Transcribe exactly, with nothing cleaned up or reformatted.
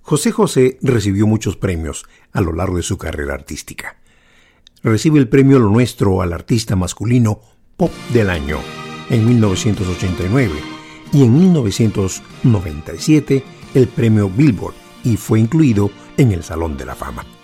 José José recibió muchos premios a lo largo de su carrera artística. Recibe el premio Lo Nuestro al artista masculino Pop del Año en mil novecientos ochenta y nueve y en mil novecientos noventa y siete el premio Billboard y fue incluido en el Salón de la Fama.